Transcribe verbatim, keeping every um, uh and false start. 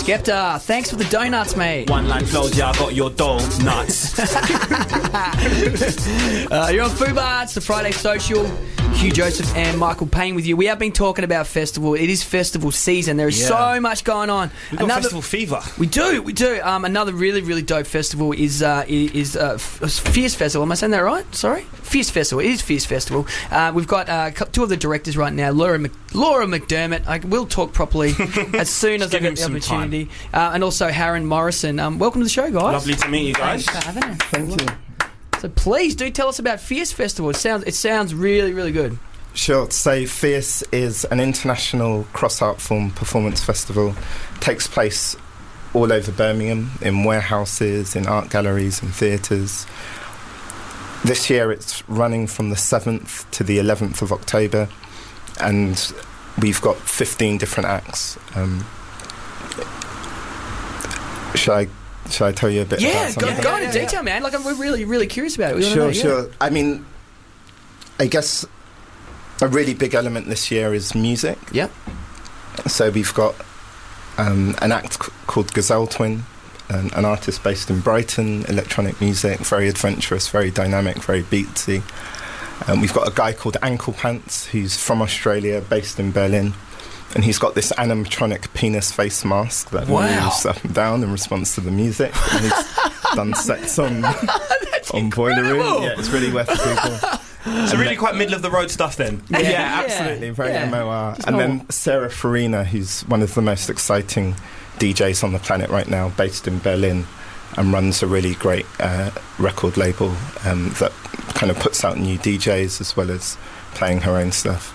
Skepta, thanks for the donuts, mate. One line flows, yeah, I got your dough nuts. uh, you're on Fubar, it's the Friday Social. Hugh Joseph and Michael Payne with you. We have been talking about festival. It is festival season. There is Yeah. so much going on. We've got Another, festival fever. We do, we do. Um, another really, really dope festival is uh, is uh, Fierce Festival. Am I saying that right? Sorry? Fierce Festival. It is Fierce Festival. Uh, we've got uh, two of the directors right now, Laura Mc- Laura McDermott. I will talk properly as soon as I get the opportunity. Uh, and also Harren Morrison. Um, welcome to the show, guys. Lovely to meet you guys. Thanks for having us. Thank you. So please do tell us about Fierce Festival. It sounds it sounds really, really good. Sure. So Fierce is an international cross-art form performance festival. Takes place all over Birmingham, in warehouses, in art galleries and theatres. This year it's running from the seventh to the eleventh of October, and we've got fifteen different acts. Um, shall I, shall I tell you a bit Yeah, about go, something? go into detail, man. Like, I'm, we're really, really curious about it. We wanna Sure, know, yeah. sure. I mean, I guess a really big element this year is music. Yep. So we've got um, an act c- called Gazelle Twin, an, an artist based in Brighton, electronic music, very adventurous, very dynamic, very beatsy. Um, we've got a guy called Ankle Pants, who's from Australia, based in Berlin, and he's got this animatronic penis face mask that Wow. moves up and down in response to the music. And he's done sets on, on Boiler Room. Yeah, it's really worth people. So really quite middle of the road stuff then. Yeah, Yeah. absolutely, very Yeah. M O R. Just And normal. then Sarah Farina, who's one of the most exciting D Js on the planet right now, based in Berlin, and runs a really great uh, record label um, that kind of puts out new D Js as well as playing her own stuff.